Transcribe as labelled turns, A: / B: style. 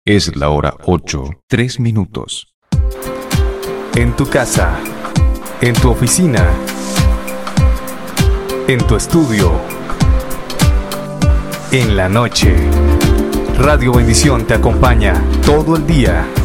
A: Es la hora 8:03.
B: En tu casa, en tu oficina, en tu estudio, en la noche. Radio Bendición te acompaña todo el día.